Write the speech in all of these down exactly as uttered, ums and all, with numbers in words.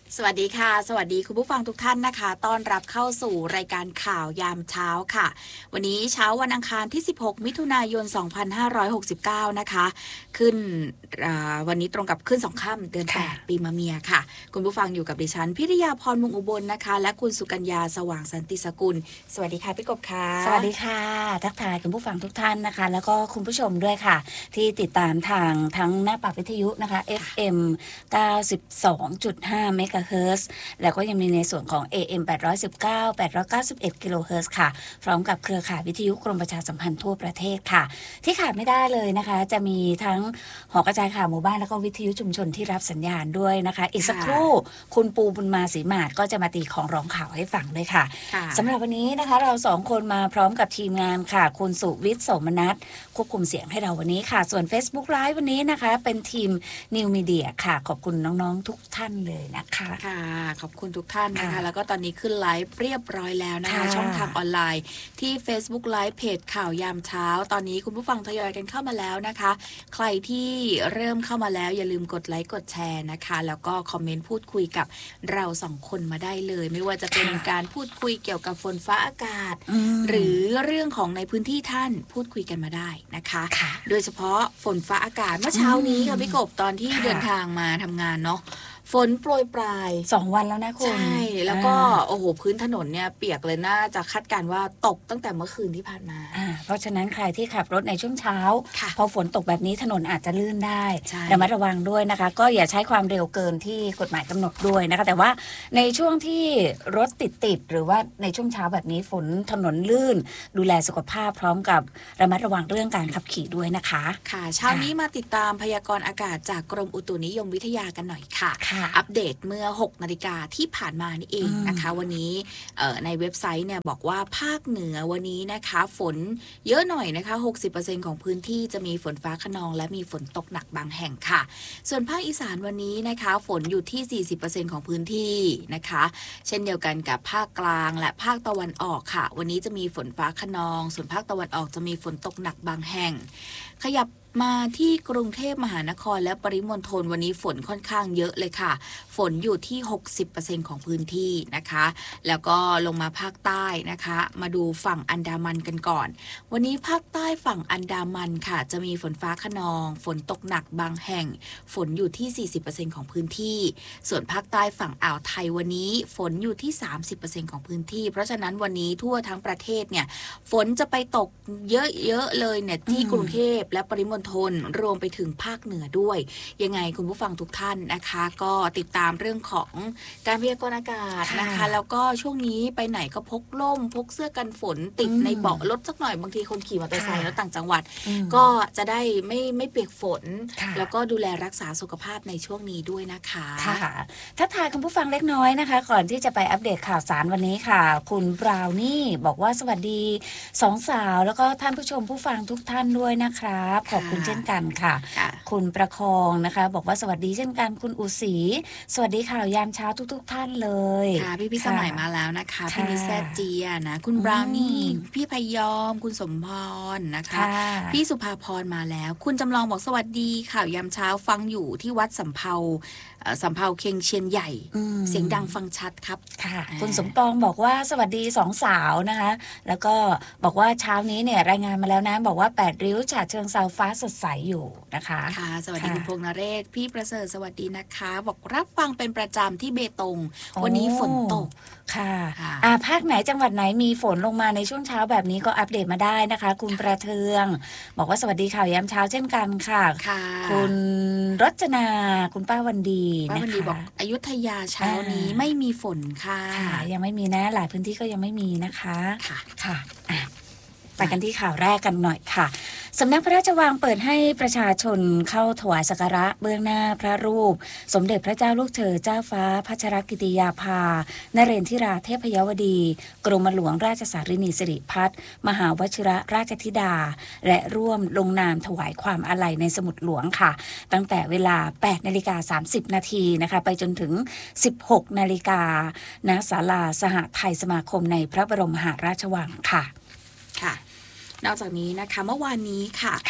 สวัสดีค่ะสวัสดีคุณผู้ฟังทุกท่านนะคะต้อนรับเข้าสู่รายการข่าวยามเช้าค่ะวันนี้เช้าวันอังคารที่สิบหกมิถุนายนสองพันห้าร้อยหกสิบเก้านะคะขึ้นวันนี้ตรงกับขึ้นสองค่ำเดือนแปดปีมะเมียค่ะคุณผู้ฟังอยู่กับดิฉันพิริยาพรมุงอุบลนะคะและคุณสุกัญญาสว่างสันติสกุลสวัสดีค่ะพี่กบค่ะสวัสดีค่ะทักทายคุณผู้ฟังทุกท่านนะคะแล้วก็คุณผู้ชมด้วยค่ะที่ติดตามทางทั้งหน้าปากวิทยุนะคะ เอฟ เอ็ม เก้าสิบสองจุดห้า เมกะเฮิรตซ์แล้วก็ยังมีในส่วนของ เอ เอ็ม แปดร้อยสิบเก้า แปดร้อยเก้าสิบเอ็ด กิโลเฮิรตซ์ค่ะพร้อมกับเครือข่ายวิทยุกรมประชาสัมพันธ์ทั่วประเทศค่ะที่ขาดไม่ได้เลยนะคะจะมีทั้งหอกระจายข่าวหมู่บ้านแล้วก็วิทยุชุมชนที่รับสัญญาณด้วยนะคะอีกสักครู่คุณปูบุญมาศรีหมาดก็จะมาตีของร้องข่าวให้ฟังด้วยค่ะสำหรับวันนี้นะคะเราสองคนมาพร้อมกับทีมงานค่ะคุณสุวิทย์โสมนัสควบคุมเสียงให้เราวันนี้ค่ะส่วน Facebook Live วันนี้นะคะเป็นทีม New Media ค่ะขอบคุณน้องๆทุกท่านเลยนะคะค่ะขอบคุณทุกท่านนะคะแล้วก็ตอนนี้ขึ้นไลฟ์เรียบร้อยแล้วนะคะช่องทางออนไลน์ที่ Facebook Live เพจข่าวยามเช้าตอนนี้คุณผู้ฟังทยอยกันเข้ามาแล้วนะคะใครที่เริ่มเข้ามาแล้วอย่าลืมกดไลค์กดแชร์นะคะแล้วก็คอมเมนต์พูดคุยกับเราสองคนมาได้เลยไม่ว่าจะเป็นการพูดคุยเกี่ยวกับฝนฟ้าอากาศหรือเรื่องของในพื้นที่ท่านพูดคุยกันมาได้นะคะโดยเฉพาะฝนฟ้าอากาศเมื่อเช้านี้ค่ะพี่กบตอนที่เดินทางมาทำงานเนาะฝนโปรยปลายสองวันแล้วนะคุณใช่แล้วก็โอ้โหพื้นถนนเนี่ยเปียกเลยน่าจะคาดการณ์ว่าตกตั้งแต่เมื่อคืนที่ผ่านมาเพราะฉะนั้นใครที่ขับรถในช่วงเช้าพอฝนตกแบบนี้ถนนอาจจะลื่นได้ระมัดระวังด้วยนะคะก็อย่าใช้ความเร็วเกินที่กฎหมายกำหนดด้วยนะคะแต่ว่าในช่วงที่รถติดติดหรือว่าในช่วงเช้าแบบนี้ฝนถนนลื่นดูแลสุขภาพพร้อมกับระมัดระวังเรื่องการขับขี่ด้วยนะคะค่ะเช้านี้มาติดตามพยากรณ์อากาศจากกรมอุตุนิยมวิทยากันหน่อยค่ะอัปเดตเมื่อหกนาฬิกาที่ผ่านมานี่เองนะคะวันนี้ในเว็บไซต์เนี่ยบอกว่าภาคเหนือวันนี้นะคะฝนเยอะหน่อยนะคะ หกสิบเปอร์เซ็นต์ ของพื้นที่จะมีฝนฟ้าคะนองและมีฝนตกหนักบางแห่งค่ะส่วนภาคอีสานวันนี้นะคะฝนอยู่ที่ สี่สิบเปอร์เซ็นต์ ของพื้นที่นะคะเช่นเดียวกันกับภาคกลางและภาคตะวันออกค่ะวันนี้จะมีฝนฟ้าคะนองส่วนภาคตะวันออกจะมีฝนตกหนักบางแห่งขยับมาที่กรุงเทพมหานครและปริมณฑลวันนี้ฝนค่อนข้างเยอะเลยค่ะฝนอยู่ที่ หกสิบเปอร์เซ็นต์ ของพื้นที่นะคะแล้วก็ลงมาภาคใต้นะคะมาดูฝั่งอันดามันกันก่อนวันนี้ภาคใต้ฝั่งอันดามันค่ะจะมีฝนฟ้าคะนองฝนตกหนักบางแห่งฝนอยู่ที่ สี่สิบเปอร์เซ็นต์ ของพื้นที่ส่วนภาคใต้ฝั่งอ่าวไทยวันนี้ฝนอยู่ที่ สามสิบเปอร์เซ็นต์ ของพื้นที่เพราะฉะนั้นวันนี้ทั่วทั้งประเทศเนี่ยฝนจะไปตกเยอะๆเลยเนี่ยที่กรุงเทพและปริมณฑลรวมไปถึงภาคเหนือด้วยยังไงคุณผู้ฟังทุกท่านนะคะก็ติดตามเรื่องของการพยากรณ์อากาศนะคะแล้วก็ช่วงนี้ไปไหนก็พกร่มพกเสื้อกันฝนติดในเบาะรถสักหน่อยบางทีคนขี่มอเตอร์ไซค์แล้วต่างจังหวัดก็จะได้ไม่ไม่เปียกฝนแล้วก็ดูแลรักษาสุขภาพในช่วงนี้ด้วยนะคะค่ะถ้าทายคุณผู้ฟังเล็กน้อยนะคะก่อนที่จะไปอัปเดตข่าวสารวันนี้ค่ะคุณบราวนี่บอกว่าสวัสดีสองสาวแล้วก็ท่านผู้ชมผู้ฟังทุกท่านด้วยนะครับขอบคุณเช่นกันค่ะคุณประคองนะคะบอกว่าสวัสดีเช่นกันคุณอุศรีสวัสดีข่าวยามเช้าทุกๆท่านเลยค่ะพี่พี่สมัยมาแล้วนะคะพี่มิแซเจียนะคุณบราวนี่พี่พยอมคุณสมพรนะคะพี่สุภาพรมาแล้วคุณจำลองบอกสวัสดีข่าวยามเช้าฟังอยู่ที่วัดสำเภาสำเภาเคียงเชียนใหญ่เสียงดังฟังชัดครับค่ะคุณสมปองบอกว่าสวัสดีสองสาวนะคะแล้วก็บอกว่าเช้านี้เนี่ยรายงานมาแล้วนะบอกว่าแปดริ้วฉะเชิงเทราฟ้าสดใสอยู่นะคะค่ะสวัสดีคุณพงษ์นเรศพี่ประเสริฐสวัสดีนะคะบอกรับฟังเป็นประจำที่เบตงวันนี้ฝนตกค่ะอ่าภาคไหนจังหวัดไหนมีฝนลงมาในช่วงเช้าแบบนี้ก็อัปเดตมาได้นะคะคุณประเทืองบอกว่าสวัสดีข่าวยามเช้าเช่นกันค่ะคุณรจนาคุณป้าวันดีป้าวันดีบอกอยุธยาเช้านี้ไม่มีฝนค่ะยังไม่มีนะหลายพื้นที่ก็ยังไม่มีนะคะค่ะค่ะไปกันที่ข่าวแรกกันหน่อยค่ะสำนักพระราชวังเปิดให้ประชาชนเข้าถวายสักการะเบื้องหน้าพระรูปสมเด็จพระเจ้าลูกเธอเจ้าฟ้าพัชรกิติยาภานเรนทิราเทพยวดีกรมหลวงราชสารินีสิริพัฒน์มหาวชิรราชธิดาและร่วมลงนามถวายความอาลัยในสมุดหลวงค่ะตั้งแต่เวลา แปดนาฬิกาสามสิบนาทีนะคะไปจนถึง สิบหกนาฬิกาณศาลาสหไทยสมาคมในพระบรมมหาราชวังค่ะค่ะนอกจากนี้นะคะเมื่อวานนี้ค่ะ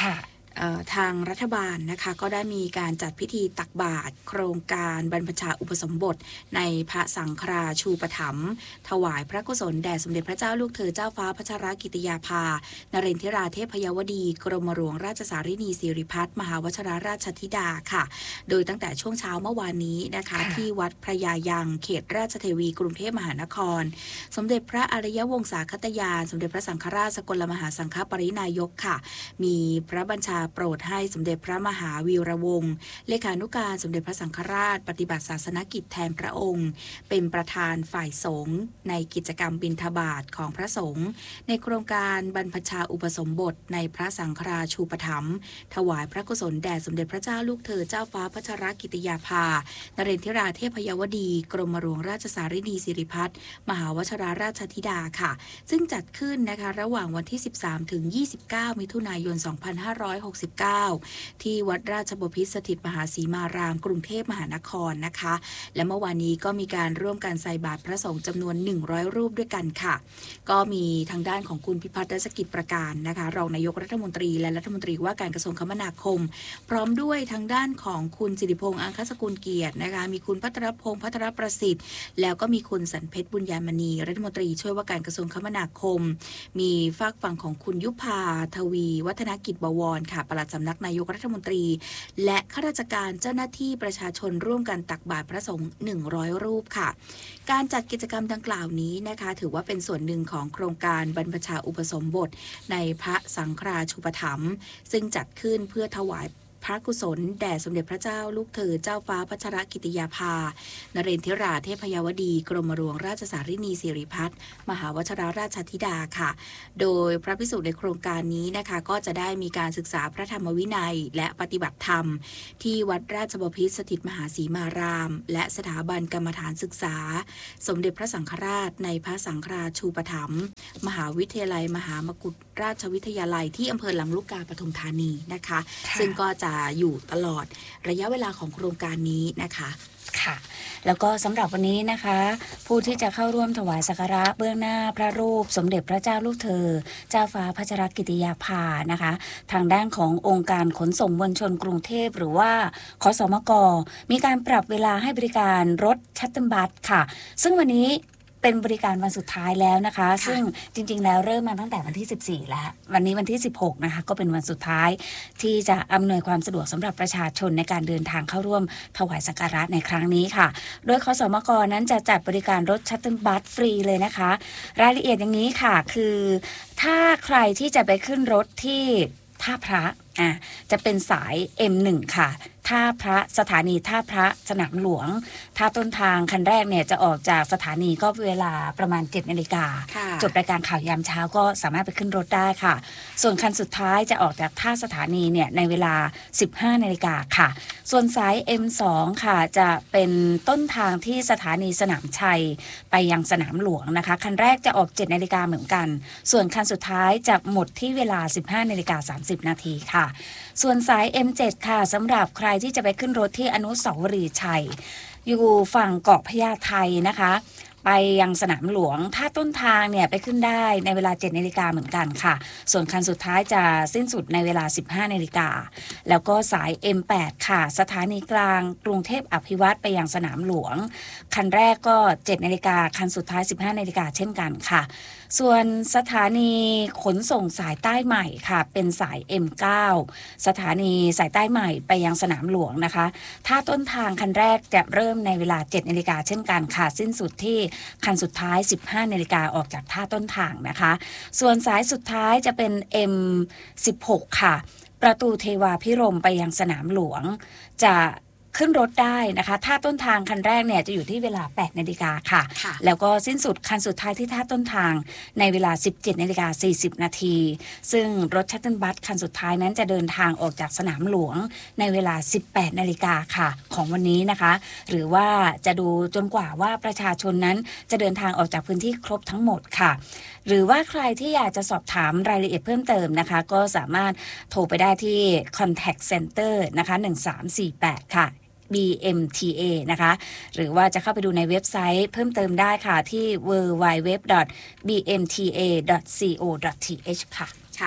ทางรัฐบาลนะคะก็ได้มีการจัดพิธีตักบาตรโครงการบรรพชาอุปสมบทในพระสังฆราชูปถัมภ์ถวายพระกุศลแด่สมเด็จพระเจ้าลูกเธอเจ้าฟ้าพัชรกิติยาภานเรนทิราเทพยวดีกรมหลวงราชสารินีสิริพัฒน์มหาวชิรราชธิดาค่ะโดยตั้งแต่ช่วงเช้าเมื่อวานนี้นะคะที่วัดพระยายังเขตราชเทวีกรุงเทพมหานครสมเด็จพระอริยวงศาคตยานสมเด็จพระสังฆราชสกลมหาสังฆปรินายกค่ะมีพระบัญชาโปรดให้สมเด็จพระมหาวีระวงศ์เลขานุการสมเด็จพระสังฆราชปฏิบัติศาสนกิจแทนพระองค์เป็นประธานฝ่ายสงฆ์ในกิจกรรมบิณฑบาตของพระสงฆ์ในโครงการบรรพชาอุปสมบทในพระสังฆราชูปถัมภ์ถวายพระกุศลแด่สมเด็จพระเจ้าลูกเธอเจ้าฟ้าพัชรกิติยาภานเรนทิราเทพยวดีกรมหลวงราชสารินีสิริพัฒน์มหาวชิรราชธิดาค่ะซึ่งจัดขึ้นนะคะระหว่างวันที่สิบสามถึงยี่สิบเก้ามิถุนายนสองพันห้าร้อยหกสิบเก้าที่วัดราชบพิตรสถิตมหาสีมารามกรุงเทพมหานครนะคะและเมื่อวานนี้ก็มีการร่วมกันใส่บาตรพระสงฆ์จำนวนหนึ่งร้อยรูปด้วยกันค่ะก็มีทางด้านของคุณพิพัฒน์รัชกิจประการนะคะรองนายกรัฐมนตรีและรัฐมนตรีว่าการกระทรวงคมนาคมพร้อมด้วยทางด้านของคุณสิริพงษ์อังคสกุลเกียรตินะคะมีคุณภัทรพงษ์ภัทรประสิทธิ์แล้วก็มีคุณสันเพชรบุญญามณีรัฐมนตรีช่วยว่าการกระทรวงคมนาคมมีฝากฝั่งของคุณยุพาทวีวัฒนกิจบวรค่ะปลัดสำนักนายกรัฐมนตรีและข้าราชการเจ้าหน้าที่ประชาชนร่วมกันตักบาตรพระสงฆ์หนึ่งร้อยรูปค่ะการจัดกิจกรรมดังกล่าวนี้นะคะถือว่าเป็นส่วนหนึ่งของโครงการบรรพชาอุปสมบทในพระสังฆราชูปถัมภ์ซึ่งจัดขึ้นเพื่อถวายพระกุศลแด่สมเด็จพระเจ้าลูกเธอเจ้าฟ้าพัชรกิติยาภานเรนทิราเทพยวดีกรมหลวงราชสารินีสิริพัฒน์มหาวชิรราชธิดาค่ะโดยพระภิกษุในโครงการนี้นะคะก็จะได้มีการศึกษาพระธรรมวินัยและปฏิบัติธรรมที่วัดราชบพิตรสถิตมหาสีมารามและสถาบันกรรมฐานศึกษาสมเด็จพระสังฆราชในพระสังฆราชูปถัมภ์มหาวิทยาลัยมหามกุฏราชวิทยาลัยที่อำเภอลำลูกกาปทุมธานีนะคะซึ่งก็จะอยู่ตลอดระยะเวลาของโครงการนี้นะคะค่ะแล้วก็สำหรับวันนี้นะคะผู้ที่จะเข้าร่วมถวายสักการะเบื้องหน้าพระรูปสมเด็จพระเจ้าลูกเธอเจ้าฟ้าพัชรกิติยาภานะคะทางด้านขององค์การขนส่งมวลชนกรุงเทพหรือว่าขสมกมีการปรับเวลาให้บริการรถชัตเติลบัสค่ะซึ่งวันนี้เป็นบริการวันสุดท้ายแล้วนะคะซึ่งจริงๆแล้วเริ่มมาตั้งแต่วันที่สิบสี่แล้ววันนี้วันที่สิบหกนะคะก็เป็นวันสุดท้ายที่จะอำนวยความสะดวกสำหรับประชาชนในการเดินทางเข้าร่วมถวายสักการะในครั้งนี้ค่ะโดยขสมกนั้นจะจัดบริการรถชัตเติลบัสฟรีเลยนะคะรายละเอียดอย่างนี้ค่ะคือถ้าใครที่จะไปขึ้นรถที่ท่าพระอ่ะจะเป็นสาย เอ็ม หนึ่ง ค่ะท่าพระสถานีท่าพระสนามหลวงท่าต้นทางคันแรกเนี่ยจะออกจากสถานีก็เวลาประมาณเจ็ดนาฬิกาจบรายการข่าวยามเช้าก็สามารถไปขึ้นรถได้ค่ะส่วนคันสุดท้ายจะออกจากท่าสถานีเนี่ยในเวลา สิบห้านาฬิกาค่ะส่วนสาย เอ็ม สอง ค่ะจะเป็นต้นทางที่สถานีสนามชัยไปยังสนามหลวงนะคะคันแรกจะออกเจ็ดนาฬิกาเหมือนกันส่วนคันสุดท้ายจะหมดที่เวลา สิบห้านาฬิกาสามสิบนาทีค่ะส่วนสาย เอ็ม เจ็ด ค่ะสำหรับใครที่จะไปขึ้นรถที่อนุสาวรีย์ชัยอยู่ฝั่งเกาะพญาไทนะคะไปยังสนามหลวงถ้าต้นทางเนี่ยไปขึ้นได้ในเวลาเจ็ดนาฬิกาเหมือนกันค่ะส่วนคันสุดท้ายจะสิ้นสุดในเวลาสิบห้านาฬิกาแล้วก็สาย เอ็ม แปด ค่ะสถานีกลางกรุงเทพอภิวัตรไปยังสนามหลวงคันแรกก็เจ็ดนาฬิกาคันสุดท้ายสิบห้านาฬิกาเช่นกันค่ะส่วนสถานีขนส่งสายใต้ใหม่ค่ะเป็นสาย เอ็ม เก้า สถานีสายใต้ใหม่ไปยังสนามหลวงนะคะถ้าต้นทางคันแรกจะเริ่มในเวลาเจ็ดนาฬิกาเช่นกันค่ะสิ้นสุดที่คันสุดท้ายสิบห้านาฬิกาออกจากท่าต้นทางนะคะส่วนสายสุดท้ายจะเป็น เอ็ม สิบหก ค่ะประตูเทวาพิรมย์ไปยังสนามหลวงจะขึ้นรถได้นะคะท่าต้นทางคันแรกเนี่ยจะอยู่ที่เวลาแปดนาฬิกาค่ะแล้วก็สิ้นสุดคันสุดท้ายที่ท่าต้นทางในเวลา สิบเจ็ดนาฬิกาสี่สิบนาทีซึ่งรถชัตเติลบัสคันสุดท้ายนั้นจะเดินทางออกจากสนามหลวงในเวลา สิบแปดนาฬิกาค่ะของวันนี้นะคะหรือว่าจะดูจนกว่าว่าประชาชนนั้นจะเดินทางออกจากพื้นที่ครบทั้งหมดค่ะหรือว่าใครที่อยากจะสอบถามรายละเอียดเพิ่มเติมนะคะก็สามารถโทรไปได้ที่ Contact Center นะคะหนึ่งสามสี่แปดค่ะบี เอ็ม ที เอ นะคะหรือว่าจะเข้าไปดูในเว็บไซต์เพิ่มเติมได้ค่ะที่ ดับเบิลยู ดับเบิลยู ดับเบิลยู ดอท บี เอ็ม ที เอ ดอท ซี โอ ดอท ที เอช ค่ะค่ะ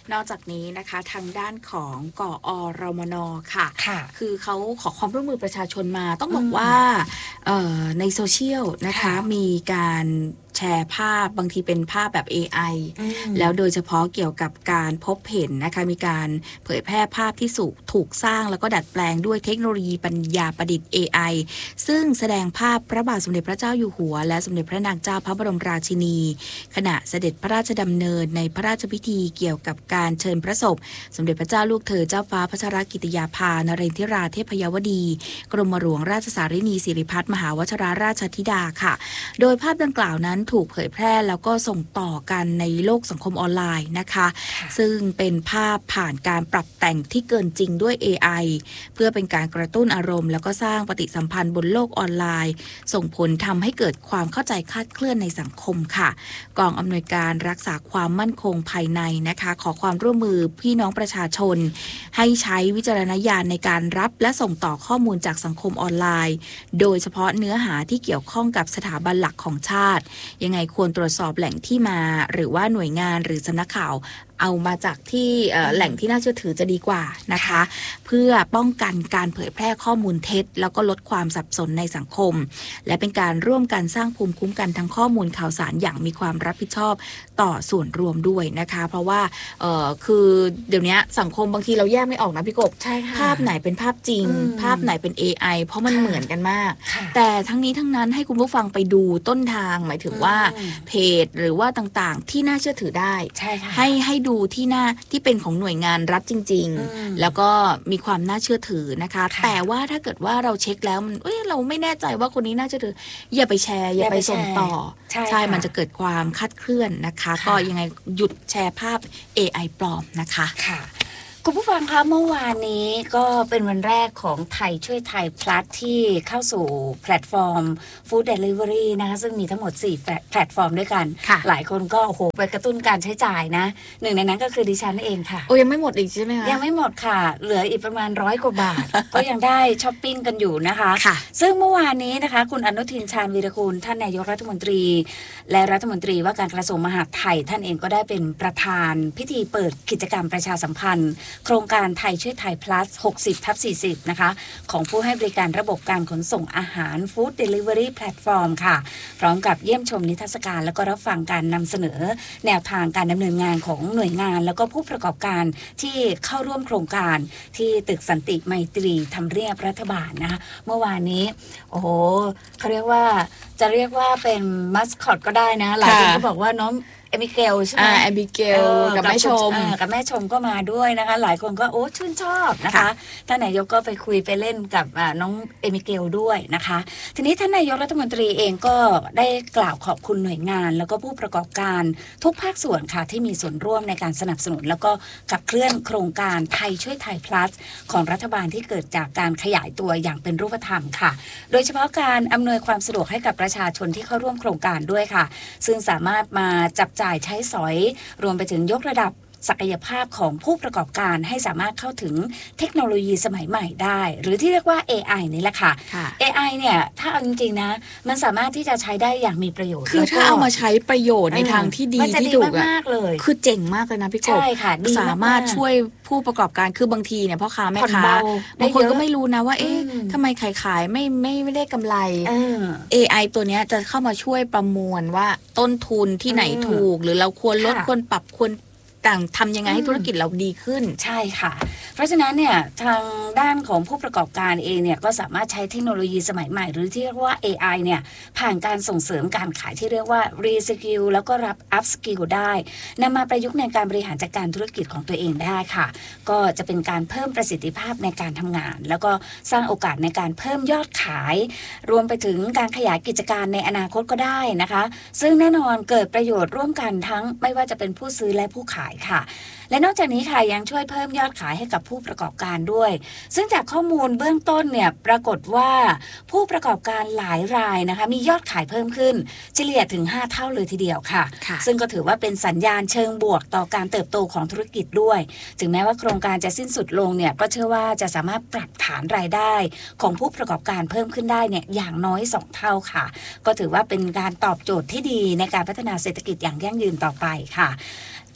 นอกจากนี้นะคะทางด้านของกอรมนค่ะคือเขาขอความร่วมมือประชาชนมาต้องบอกว่าในโซเชียลนะคะมีการแชร์ภาพบางทีเป็นภาพแบบ เอ ไอ แล้วโดยเฉพาะเกี่ยวกับการพบเห็นนะคะมีการเผยแพร่ภาพที่ถูกสร้างแล้วก็ดัดแปลงด้วยเทคโนโลยีปัญญาประดิษฐ์ เอ ไอ ซึ่งแสดงภาพพระบาทสมเด็จพระเจ้าอยู่หัวและสมเด็จพระนางเจ้าพระบรมราชินีขณะเสด็จพระราชดำเนินในพระราชพิธีเกี่ยวกับการเชิญพระศพสมเด็จพระเจ้าลูกเธอเจ้าฟ้าพัชรกิติยาภานเรนทิราเทพยวดีกรมหลวงราชสารินีสิริพัฒน์มหาวชรราชธิดาค่ะโดยภาพดังกล่าวนั้นถูกเผยแพร่แล้วก็ส่งต่อกันในโลกสังคมออนไลน์นะคะซึ่งเป็นภาพผ่านการปรับแต่งที่เกินจริงด้วย เอ ไอ เพื่อเป็นการกระตุ้นอารมณ์แล้วก็สร้างปฏิสัมพันธ์บนโลกออนไลน์ส่งผลทำให้เกิดความเข้าใจคลาดเคลื่อนในสังคมค่ะกองอำนวยการรักษาความมั่นคงภายในนะคะขอความร่วมมือพี่น้องประชาชนให้ใช้วิจารณญาณในการรับและส่งต่อข้อมูลจากสังคมออนไลน์โดยเฉพาะเนื้อหาที่เกี่ยวข้องกับสถาบันหลักของชาติยังไงควรตรวจสอบแหล่งที่มาหรือว่าหน่วยงานหรือสำนักข่าวเอามาจากที่แหล่งที่น่าเชื่อถือจะดีกว่านะคะเพื่อป้องกันการเผยแพร่ข้อมูลเท็จแล้วก็ลดความสับสนในสังคมและเป็นการร่วมกันสร้างภูมิคุ้มกันทั้งข้อมูลข่าวสารอย่างมีความรับผิดชอบต่อส่วนรวมด้วยนะคะเพราะว่าเอ่อคือเดี๋ยวนี้สังคมบางทีเราแยกไม่ออกนะพี่กบภาพไหนเป็นภาพจริงภาพไหนเป็น เอ ไอ เพราะมันเหมือนกันมากแต่ทั้งนี้ทั้งนั้นให้คุณผู้ฟังไปดูต้นทางหมายถึงว่าเพจหรือว่าต่างๆที่น่าเชื่อถือได้ให้ให้ดูที่หน้าที่เป็นของหน่วยงานรัฐจริงๆแล้วก็มีความน่าเชื่อถือนะคะแต่ว่าถ้าเกิดว่าเราเช็คแล้วมันเอ้ยเราไม่แน่ใจว่าคนนี้น่าเชื่อถืออย่าไปแชร์อย่าไปส่งต่อใช่มันจะเกิดความคลาดเคลื่อนนะคะก็ยังไงหยุดแชร์ภาพ เอ ไอ ปลอมนะคะค่ะคุณผู้ฟังคะเมื่อวานนี้ก็เป็นวันแรกของไทยช่วยไทยพลัสที่เข้าสู่แพลตฟอร์มฟู้ดเดลิเวอรี่นะคะซึ่งมีทั้งหมดสี่แพลตฟอร์มด้วยกันหลายคนก็โอ้โหไปกระตุ้นการใช้จ่ายนะหนึ่งในนั้นก็คือดิฉันเองค่ะโอ้ยังไม่หมดอีกใช่ไหมคะยังไม่หมดค่ะเหลืออีกประมาณร้อยกว่าบาท ก็ยังได้ช้อปปิ้งกันอยู่นะคะซึ่งเมื่อวานนี้นะคะคุณอนุทินชาญวีรกูลท่านนายกรัฐมนตรีและรัฐมนตรีว่าการกระทรวงมหาดไทยท่านเองก็ได้เป็นประธานพิธีเปิดกิจกรรมประชาสัมพันธ์โครงการไทยช่วยไทย plus หกสิบทับสี่สิบ นะคะของผู้ให้บริการระบบการขนส่งอาหาร Food Delivery Platform ค่ะพร้อมกับเยี่ยมชมนิทรรศการแล้วก็รับฟังการนำเสนอแนวทางการดำเนินงานของหน่วยงานแล้วก็ผู้ประกอบการที่เข้าร่วมโครงการที่ตึกสันติไมตรีทำเนียบรัฐบาลนะคะเมื่อวานนี้โอ้โหเขาเรียกว่าจะเรียกว่าเป็นมัสคอตก็ได้นะหลายคนก็บอกว่าน้องเอบิเกลใช่ไหมเอบิเกลกับแม่ชมกับแม่ชมก็มาด้วยนะคะหลายคนก็โอ้ชื่นชอบนะคะท่านนายกก็ไปคุยไปเล่นกับน้องเอบิเกลด้วยนะคะทีนี้ท่านนายกรัฐมนตรีเองก็ได้กล่าวขอบคุณหน่วยงานแล้วก็ผู้ประกอบการทุกภาคส่วนค่ะที่มีส่วนร่วมในการสนับสนุนแล้วก็ขับเคลื่อนโครงการไทยช่วยไทย plus ของรัฐบาลที่เกิดจากการขยายตัวอย่างเป็นรูปธรรมค่ะโดยเฉพาะการอำนวยความสะดวกให้กับประชาชนที่เข้าร่วมโครงการด้วยค่ะซึ่งสามารถมาจับจ่ายใช้สอยรวมไปถึงยกระดับศักยภาพของผู้ประกอบการให้สามารถเข้าถึงเทคโนโลยีสมัยใหม่ได้หรือที่เรียกว่า เอ ไอ นี่แหละค่ะ เอ ไอ เนี่ยถ้าเอาจริงๆนะมันสามารถที่จะใช้ได้อย่างมีประโยชน์คือถ้าเอามาใช้ประโยชน์ในทางที่ดีที่ถูกมากเลยคือเจ๋งมากเลยนะพี่กบใช่ค่ะสามารถช่วยผู้ประกอบการคือบางทีเนี่ยพ่อค้าแม่ค้าบางคนก็ไม่รู้นะว่าเอ๊ะทำไมขายขายไม่ไม่ไม่ได้กำไร เอ ไอ ตัวเนี้ยจะเข้ามาช่วยประมวลว่าต้นทุนที่ไหนถูกหรือเราควรลดควรปรับควรต่างทำยังไงให้ธุรกิจเราดีขึ้นใช่ค่ะเพราะฉะนั้นเนี่ยทางด้านของผู้ประกอบการเองเนี่ยก็สามารถใช้เทคโนโลยีสมัยใหม่หรือที่เรียกว่า เอ ไอ เนี่ยผ่านการส่งเสริมการขายที่เรียกว่า Reskill แล้วก็รับ Upskill ได้นำมาประยุกต์ในการบริหารจัดการธุรกิจของตัวเองได้ค่ะก็จะเป็นการเพิ่มประสิทธิภาพในการทำงานแล้วก็สร้างโอกาสในการเพิ่มยอดขายรวมไปถึงการขยายกิจการในอนาคตก็ได้นะคะซึ่งแน่นอนเกิดประโยชน์ร่วมกันทั้งไม่ว่าจะเป็นผู้ซื้อและผู้ขายค่ะและนอกจากนี้ค่ะยังช่วยเพิ่มยอดขายให้กับผู้ประกอบการด้วยซึ่งจากข้อมูลเบื้องต้นเนี่ยปรากฏว่าผู้ประกอบการหลายรายนะคะมียอดขายเพิ่มขึ้นเฉลี่ยถึงห้าเท่าเลยทีเดียวค่ะซึ่งก็ถือว่าเป็นสัญญาณเชิงบวกต่อการเติบโตของธุรกิจด้วยถึงแม้ว่าโครงการจะสิ้นสุดลงเนี่ยก็เชื่อว่าจะสามารถปรับฐานรายได้ของผู้ประกอบการเพิ่มขึ้นได้เนี่ยอย่างน้อยสองเท่าค่ะก็ถือว่าเป็นการตอบโจทย์ที่ดีในการพัฒนาเศรษฐกิจอย่างยั่งยืนต่อไปค่ะ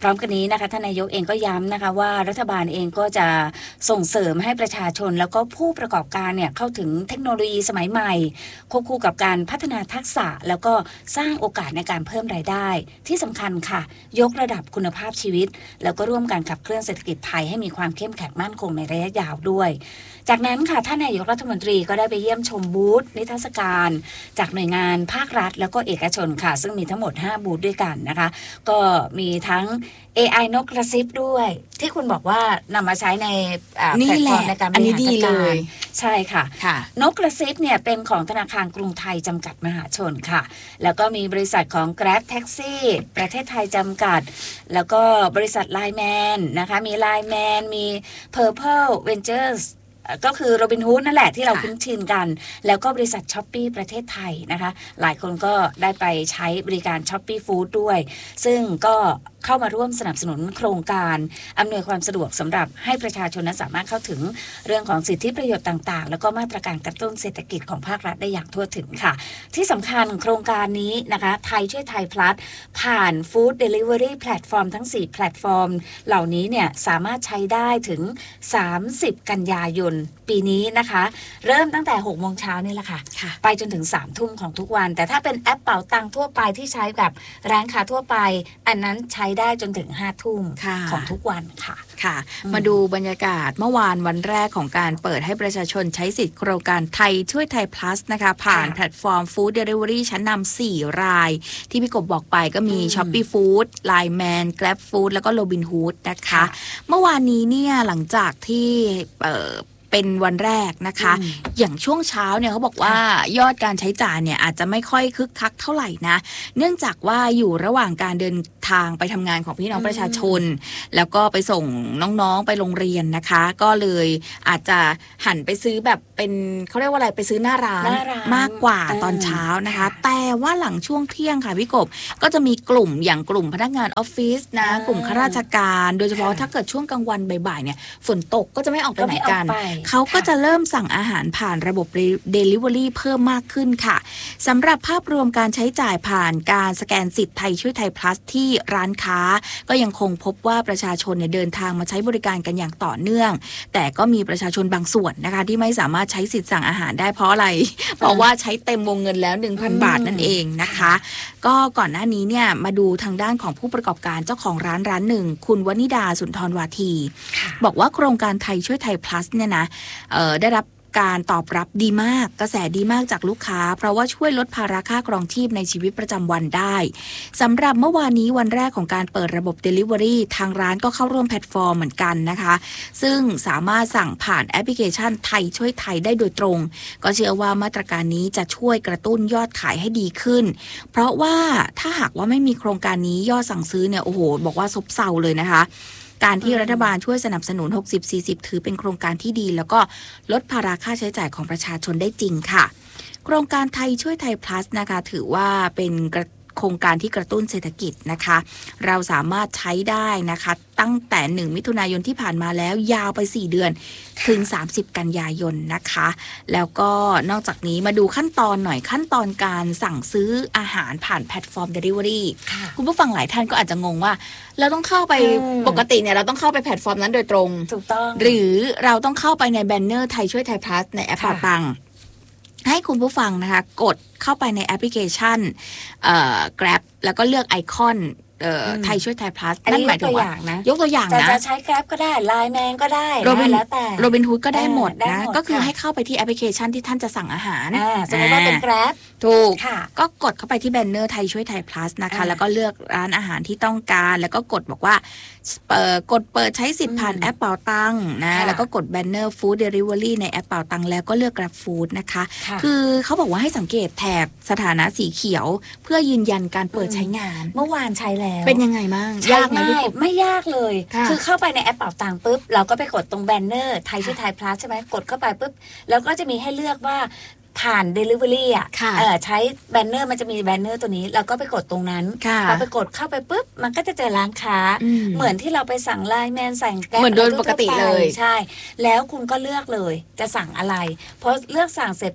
พร้อมกันนี้นะคะท่านนายกเองก็ย้ำนะคะว่ารัฐบาลเองก็จะส่งเสริมให้ประชาชนแล้วก็ผู้ประกอบการเนี่ยเข้าถึงเทคโนโลยีสมัยใหม่ควบคู่กับการพัฒนาทักษะแล้วก็สร้างโอกาสในการเพิ่มรายได้ที่สำคัญค่ะยกระดับคุณภาพชีวิตแล้วก็ร่วมกันขับเคลื่อนเศรษฐกิจไทยให้มีความเข้มแข็งมั่นคงในระยะยาวด้วยจากนั้นค่ะท่านนายกรัฐมนตรีก็ได้ไปเยี่ยมชมบูธนิทรรศการจากหน่วยงานภาครัฐแล้วก็เอกชนค่ะซึ่งมีทั้งหมดห้าบูธด้วยกันนะคะก็มีทั้ง เอ ไอ นกกระซิบด้วยที่คุณบอกว่านำมาใช้ในแพลตฟอร์มในการบริหารจัดการใช่ค่ะนกกระซิบเนี่ยเป็นของธนาคารกรุงไทยจำกัดมหาชนค่ะแล้วก็มีบริษัทของ Grab Taxi ประเทศไทยจำกัดแล้วก็บริษัท ไลน์ แมน นะคะมี ไลน์ แมน มี Purple Venturesก็คือโรบินฮูดนั่นแหละที่เราคุ้นชินกันแล้วก็บริษัท Shopee ประเทศไทยนะคะหลายคนก็ได้ไปใช้บริการ Shopee Food ด้วยซึ่งก็เข้ามาร่วมสนับสนุนโครงการอำนวยความสะดวกสำหรับให้ประชาชนนั้นสามารถเข้าถึงเรื่องของสิทธิประโยชน์ต่างๆแล้วก็มาตรการกระตุ้นเศรษฐกิจของภาครัฐได้อย่างทั่วถึงค่ะที่สำคัญโครงการนี้นะคะไทยช่วยไทย plus ผ่าน Food Delivery แพลตฟอร์มทั้งสี่แพลตฟอร์มเหล่านี้เนี่ยสามารถใช้ได้ถึงสามสิบกันยายนปีนี้นะคะเริ่มตั้งแต่หกโมงเช้านี่แหละค่ะไปจนถึงสามทุ่มของทุกวันแต่ถ้าเป็นแอปเป๋าตังทั่วไปที่ใช้กับร้านค้าทั่วไปอันนั้นใช้ได้จนถึงห้าทุ่มของทุกวันค่ะค่ะมาดูบรรยากาศเมื่อวานวันแรกของการเปิดให้ประชาชนใช้สิทธิโครงการไทยช่วยไทย plus นะคะผ่านแพลตฟอร์ม Food Delivery ชั้นนำสี่รายที่พี่กบบอกไปก็มี Shopee Food ไลน์ แมน Grab Food แล้วก็ Robinhood นะคะเมื่อวานนี้เนี่ยหลังจากที่เอ่อเป็นวันแรกนะคะอย่างช่วงเช้าเนี่ยเขาบอกว่ายอดการใช้จ่ายเนี่ยอาจจะไม่ค่อยคึกคักเท่าไหร่นะเนื่องจากว่าอยู่ระหว่างการเดินทางไปทำงานของพี่น้องประชาชนแล้วก็ไปส่งน้องๆไปโรงเรียนนะคะก็เลยอาจจะหันไปซื้อแบบเป็นเขาเรียกว่าอะไรไปซื้อหน้าร้านมากกว่าตอนเช้านะคะแต่ว่าหลังช่วงเที่ยงค่ะพี่กบก็จะมีกลุ่มอย่างกลุ่มพนักงานออฟฟิศนะกลุ่มข้าราชการโดยเฉพาะถ้าเกิดช่วงกลางวันบ่ายๆเนี่ยฝนตกก็จะไม่ออกไปไหนกันเขาก็จะเริ่มสั่งอาหารผ่านระบบ Delivery เพิ่มมากขึ้นค่ะสำหรับภาพรวมการใช้จ่ายผ่านการสแกนสิทธิ์ไทยช่วยไทย plus ที่ร้านค้าก็ยังคงพบว่าประชาชนเนี่ยเดินทางมาใช้บริการกันอย่างต่อเนื่องแต่ก็มีประชาชนบางส่วนนะคะที่ไม่สามารถใช้สิทธิ์สั่งอาหารได้เพราะอะไรเพราะว่าใช้เต็มวงเงินแล้ว หนึ่งพัน บาทนั่นเองนะคะก็ก่อนหน้านี้เนี่ยมาดูทางด้านของผู้ประกอบการเจ้าของร้านร้านหนึ่งคุณวนิดาสุนทรวาทีบอกว่าโครงการไทยช่วยไทย plus เนี่ยนะเอ่อได้รับการตอบรับดีมากกระแสดีมากจากลูกค้าเพราะว่าช่วยลดภาระค่าครองชีพในชีวิตประจำวันได้สำหรับเมื่อวานนี้วันแรกของการเปิดระบบ Delivery ทางร้านก็เข้าร่วมแพลตฟอร์มเหมือนกันนะคะซึ่งสามารถสั่งผ่านแอปพลิเคชันไทยช่วยไทยได้โดยตรงก็เชื่อว่ามาตรการนี้จะช่วยกระตุ้นยอดขายให้ดีขึ้นเพราะว่าถ้าหากว่าไม่มีโครงการนี้ยอดสั่งซื้อเนี่ยโอ้โหบอกว่าซบเซาเลยนะคะการที่รัฐบาลช่วยสนับสนุน หกสิบ สี่สิบ ถือเป็นโครงการที่ดีแล้วก็ลดภาระค่าใช้จ่ายของประชาชนได้จริงค่ะโครงการไทยช่วยไทย plus นะคะถือว่าเป็นโครงการที่กระตุ้นเศรษฐกิจนะคะเราสามารถใช้ได้นะคะตั้งแต่หนึ่งมิถุนายนที่ผ่านมาแล้วยาวไปสี่เดือนถึงสามสิบกันยายนนะคะแล้วก็นอกจากนี้มาดูขั้นตอนหน่อยขั้นตอนการสั่งซื้ออาหารผ่านแพลตฟอร์ม Delivery คุณผู้ฟังหลายท่านก็อาจจะงงว่าเราต้องเข้าไปปกติเนี่ยเราต้องเข้าไปแพลตฟอร์มนั้นโดยตรงถูกต้องหรือเราต้องเข้าไปในแบนเนอร์ไทยช่วยไทย plus ในแอปเป๋าตังค์ให้คุณผู้ฟังนะคะกดเข้าไปในแอปพลิเคชันเอ่อ Grab แล้วก็เลือกไอคอนเอ่อไทยช่วยไทย plus นั่นหมายถึงว่ายกตัวอย่างนะจะใช้ Grab ก็ได้ ไลน์ แมน ก็ได้แล้วแต่ Robinhood ก็ได้หมดนะก็คือให้เข้าไปที่แอปพลิเคชันที่ท่านจะสั่งอาหารสมมติว่าเป็น Grab ถูกก็กดเข้าไปที่แบนเนอร์ไทยช่วยไทย plus นะคะแล้วก็เลือกร้านอาหารที่ต้องการแล้วก็กดบอกว่าเปิดกดเปิดใช้สิทธิ์ผ่านแอปเป๋าตังค์นะแล้วก็กดแบนเนอร์ Food Delivery ในแอปเป๋าตังค์แล้วก็เลือก Grab Food นะคะคือเขาบอกว่าให้สังเกตแถบสถานะสีเขียวเพื่อยืนยันการเปิดใช้งานเมื่อวานใช้แล้วเป็นยังไงบ้างยากไหมไม่ยากเลยคือเข้าไปในแอปเป๋าตังค์ปุ๊บเราก็ไปกดตรงแบนเนอร์ไทยช่วยไทย plus ใช่ไหมกดเข้าไปปุ๊บแล้วก็จะมีให้เลือกว่าผ่าน Delivery อ่ะเออใช้แบนเนอร์มันจะมีแบนเนอร์ตัวนี้เราก็ไปกดตรงนั้นพอไปกดเข้าไปปุ๊บมันก็จะเจอร้านค้าเหมือนที่เราไปสั่งไลน์แมนสั่งแก๊ปเหมือนโดยปกติเลยใช่แล้วคุณก็เลือกเลยจะสั่งอะไรพอเลือกสั่งเสร็จปุ๊บ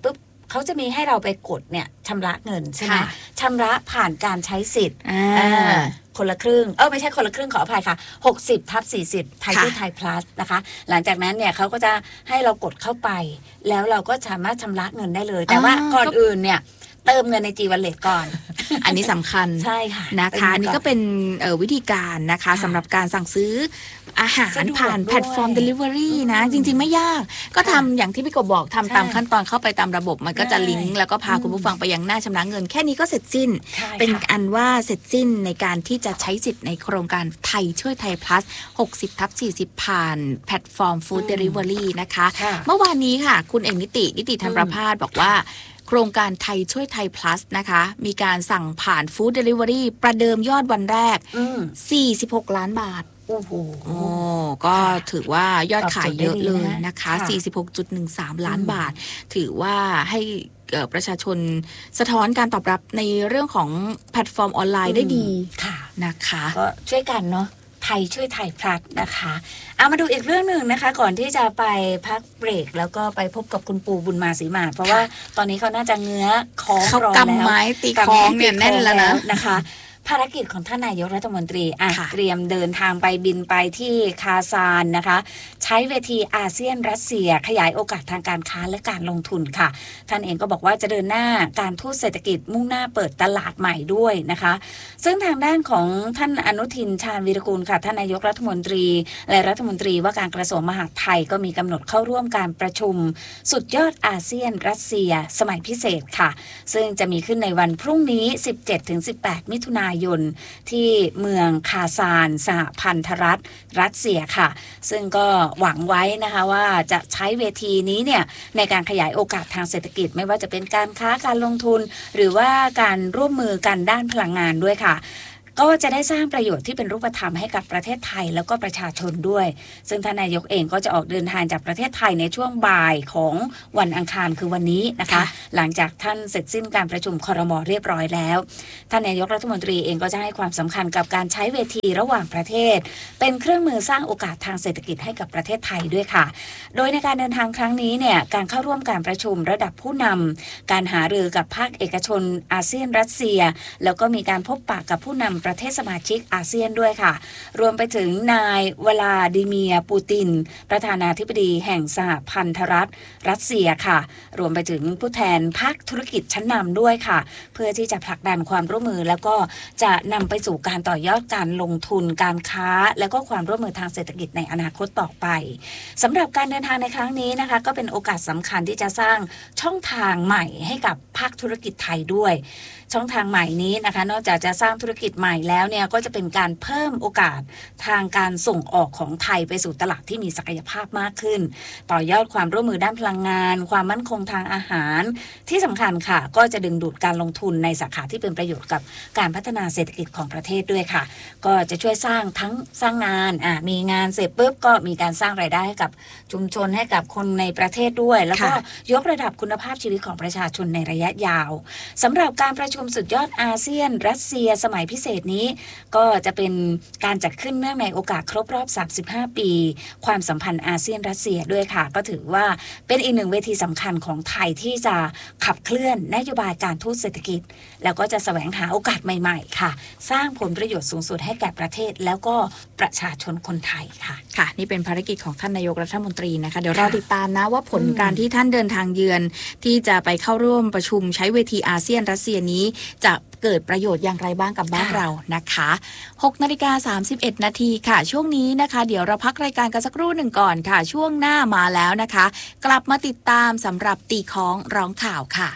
เขาจะมีให้เราไปกดเนี่ยชำระเงินใช่ไหมชำระผ่านการใช้สิทธิ์คนละครึ่งเออไม่ใช่คนละครึ่งขออภัยค่ะหกสิบทับสี่สิบไทยที่ไทยพลัสนะคะหลังจากนั้นเนี่ยเขาก็จะให้เรากดเข้าไปแล้วเราก็สามารถชำระเงินได้เลยแต่ว่าก่อนอื่นเนี่ยเติมเงินใน G Wallet ก่อนอันนี้สำคัญใช่ค่ะนะคะอันนี้ก็เป็นวิธีการนะคะสำหรับการสั่งซื้ออาหารผ่านแพลตฟอร์ม Delivery นะจริงๆไม่ยากก็ทำอย่างที่พี่กบบอกทำตามขั้นตอนเข้าไปตามระบบมันก็จะลิงก์แล้วก็พาคุณผู้ฟังไปยังหน้าชำระเงินแค่นี้ก็เสร็จสิ้นเป็นอันว่าเสร็จสิ้นในการที่จะใช้สิทธิ์ในโครงการไทยช่วยไทย plus หกสิบทับสี่สิบผ่านแพลตฟอร์ม Food Delivery นะคะเมื่อวานนี้ค่ะคุณเอกนิตินิติธรรมประภาสบอกว่าโครงการไทยช่วยไทย plus นะคะมีการสั่งผ่าน Food Delivery ประเดิมยอดวันแรกสี่สิบหกล้านบาทโอ้โหโอ้ก็ถือว่ายอดขายเยอะเลยนะคะ สี่สิบหกจุดหนึ่งสาม ล้านบาทถือว่าให้ประชาชนสะท้อนการตอบรับในเรื่องของแพลตฟอร์มออนไลน์ได้ดีนะคะก็ช่วยกันเนาะไทยช่วยไทยพลัสนะคะเอามาดูอีกเรื่องหนึ่งนะคะก่อนที่จะไปพักเบรกแล้วก็ไปพบกับคุณปู่บุญมาศรีมาศเพราะว่าตอนนี้เขาน่าจะเงื้อคล้องรอแล้วกำไม้ตีคล้องเนี่ยแน่นแล้วนะนะคะภารกิจของท่านนายกรัฐมนตรีอ่ะเตรียมเดินทางไปบินไปที่คาซานนะคะใช้เวทีอาเซียนรัสเซียขยายโอกาสทางการค้าและการลงทุนค่ะท่านเองก็บอกว่าจะเดินหน้าการทูตเศรษฐกิจมุ่งหน้าเปิดตลาดใหม่ด้วยนะคะซึ่งทางด้านของท่านอนุทินชาญวีรกูลค่ะท่านนายกรัฐมนตรีและรัฐมนตรีว่าการกระทรวงมหาดไทยก็มีกำหนดเข้าร่วมการประชุมสุดยอดอาเซียนรัสเซียสมัยพิเศษค่ะซึ่งจะมีขึ้นในวันพรุ่งนี้ สิบเจ็ดถึงสิบแปด มิถุนายนที่เมืองคาซานสหพันธรัฐรัสเซียค่ะซึ่งก็หวังไว้นะคะว่าจะใช้เวทีนี้เนี่ยในการขยายโอกาสทางเศรษฐกิจไม่ว่าจะเป็นการค้าการลงทุนหรือว่าการร่วมมือกันด้านพลังงานด้วยค่ะก็จะได้สร้างประโยชน์ที่เป็นรูปธรรมให้กับประเทศไทยแล้วก็ประชาชนด้วยซึ่งท่านนายกเองก็จะออกเดินทางจากประเทศไทยในช่วงบ่ายของวันอังคารคือวันนี้นะคะหลังจากท่านเสร็จสิ้นการประชุมครม.เรียบร้อยแล้วท่านนายกรัฐมนตรีเองก็จะให้ความสำคัญกับการใช้เวทีระหว่างประเทศเป็นเครื่องมือสร้างโอกาสทางเศรษฐกิจให้กับประเทศไทยด้วยค่ะโดยในการเดินทางครั้งนี้เนี่ยการเข้าร่วมการประชุมระดับผู้นำการหารือกับภาคเอกชนอาเซียนรัสเซียแล้วก็มีการพบปะกับผู้นำประเทศสมาชิกอาเซียนด้วยค่ะรวมไปถึงนายวลาดิเมียร์ปูตินประธานาธิบดีแห่งสหพันธรัฐรัสเซียค่ะรวมไปถึงผู้แทนภาคธุรกิจชั้นนำด้วยค่ะเพื่อที่จะผลักดันความร่วมมือแล้วก็จะนำไปสู่การต่อยอดการลงทุนการค้าและก็ความร่วมมือทางเศรษฐกิจในอนาคตต่อไปสำหรับการเดินทางในครั้งนี้นะคะก็เป็นโอกาสสำคัญที่จะสร้างช่องทางใหม่ให้กับภาคธุรกิจไทยด้วยช่องทางใหม่นี้นะคะนอกจากจะสร้างธุรกิจใหม่แล้วเนี่ยก็จะเป็นการเพิ่มโอกาสทางการส่งออกของไทยไปสู่ตลาดที่มีศักยภาพมากขึ้นต่อยอดความร่วมมือด้านพลังงานความมั่นคงทางอาหารที่สำคัญค่ะก็จะดึงดูดการลงทุนในสาขาที่เป็นประโยชน์กับการพัฒนาเศรษฐกิจของประเทศด้วยค่ะก็จะช่วยสร้างทั้งสร้างงานอ่ะมีงานเสร็จปุ๊บก็มีการสร้างรายได้ให้กับชุมชนให้กับคนในประเทศด้วยแล้วก็ยกระดับคุณภาพชีวิตของประชาชนในระยะยาวสำหรับการประชุมสุดยอดอาเซียนรัสเซียสมัยพิเศษนี้ก็จะเป็นการจัดขึ้นเนื่องในโอกาสครบรอบสามสิบห้าปีความสัมพันธ์อาเซียนรัสเซียด้วยค่ะก็ถือว่าเป็นอีกหนึ่งเวทีสำคัญของไทยที่จะขับเคลื่อนนโยบายการทูตเศรษฐกิจแล้วก็จะแสวงหาโอกาสใหม่ๆค่ะสร้างผลประโยชน์สูงสุดให้แก่ประเทศแล้วก็ประชาชนคนไทยค่ะค่ะนี่เป็นภารกิจของท่านนายกรัฐมนตรีนะคะเดี๋ยวเราติดตามนะว่าผลการที่ท่านเดินทางเยือนที่จะไปเข้าร่วมประชุมใช้เวทีอาเซียนรัสเซียนี้จะเกิดประโยชน์อย่างไรบ้างกับบ้านเรานะคะหกนาฬิกาสามสิบเอ็ดนาทีค่ะช่วงนี้นะคะเดี๋ยวเราพักรายการกันสักครู่หนึ่งก่อนค่ะช่วงหน้ามาแล้วนะคะกลับมาติดตามสำหรับตีค้องร้องข่าวค่ะ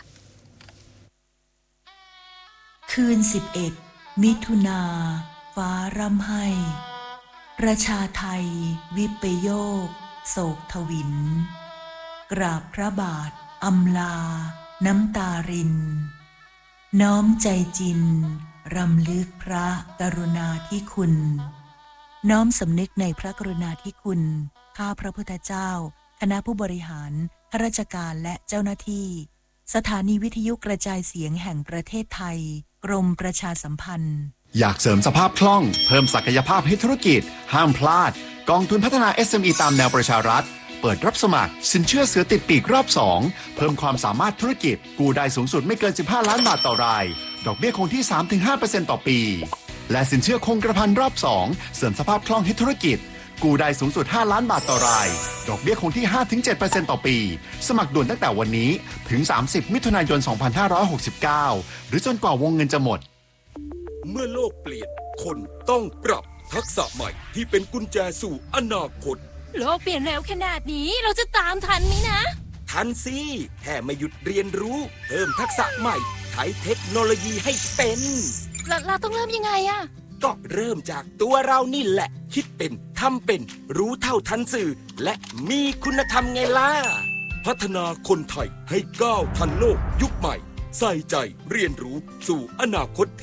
คืนสิบเอ็ดมิถุนาฟ้าร่ำไห้ประชาไทยวิปโยคโศกทวินกราบพระบาทอำลาน้ำตารินน้อมใจจินรำลึกพระกรุณาธิคุณน้อมสำนึกในพระกรุณาธิคุณข้าพระพุทธเจ้าคณะผู้บริหารข้าราชการและเจ้าหน้าที่สถานีวิทยุกระจายเสียงแห่งประเทศไทยกรมประชาสัมพันธ์อยากเสริมสภาพคล่องเพิ่มศักยภาพให้ธุรกิจห้ามพลาดกองทุนพัฒนา เอส เอ็ม อี ตามแนวประชารัฐเปิดรับสมัครสินเชื่อเสือติดปีกรอบสองเพิ่มความสามารถธุรกิจกู้ได้สูงสุดไม่เกินสิบห้าล้านบาทต่อรายดอกเบี้ยคงที่ สามถึงห้าเปอร์เซ็นต์ ต่อปีและสินเชื่อคงกระพันรอบสองเสริมสภาพคล่องให้ธุรกิจกู้ได้สูงสุดห้าล้านบาทต่อรายดอกเบี้ยคงที่ ห้าถึงเจ็ดเปอร์เซ็นต์ ต่อปีสมัครด่วนตั้งแต่วันนี้ถึงสามสิบมิถุนายนสองพันห้าร้อยหกสิบเก้าหรือจนกว่าวงเงินจะหมดเมื่อโลกเปลี่ยนคนต้องปรับทักษะใหม่ที่เป็นกุญแจสู่อนาคตโลกเปลี่ยนเร็วขนาดนี้เราจะตามทันไหมนะทันสิแค่ไม่หยุดเรียนรู้เพิ่มทักษะใหม่ใช้เทคโนโลยีให้เป็นเราเราต้องเริ่มยังไงอะก็เริ่มจากตัวเรานี่แหละคิดเป็นทำเป็นรู้เท่าทันสื่อและมีคุณธรรมไงล่ะพัฒนาคนไทยให้ก้าวทันโลกยุคใหม่ใส่ใจเรียนรู้สู่อนาคต